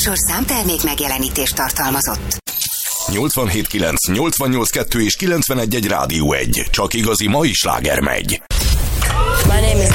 műsor számtermék megjelenítést tartalmazott. 87.9, 88.2 és 91.1 Rádió 1. Csak igazi mai sláger megy. My name is